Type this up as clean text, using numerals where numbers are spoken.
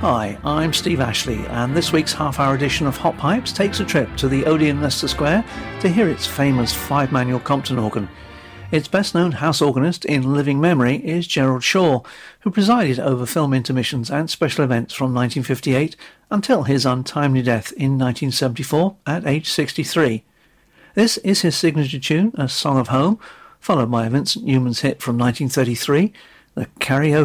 Hi, I'm Steve Ashley, and this week's half-hour edition of Hot Pipes takes a trip to the Odeon Leicester Square to hear its famous five-manual Compton organ. Its best-known house organist in living memory is Gerald Shaw, who presided over film intermissions and special events from 1958 until his untimely death in 1974 at age 63. This is his signature tune, A Song of Home, followed by Vincent Newman's hit from 1933, the Karaoke